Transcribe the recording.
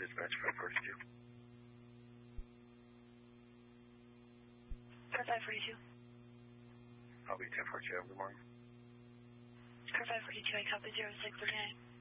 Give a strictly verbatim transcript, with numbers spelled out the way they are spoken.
dispatch five forty-two. Car five forty-two. I'll be ten forty-two. Good morning. Car five forty-two, I copy zero six thirty-nine.